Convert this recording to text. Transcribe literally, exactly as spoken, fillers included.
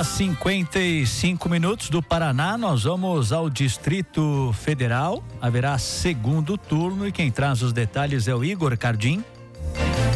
cinquenta e cinco minutos do Paraná, nós vamos ao Distrito Federal. Haverá segundo turno e quem traz os detalhes é o Igor Cardim.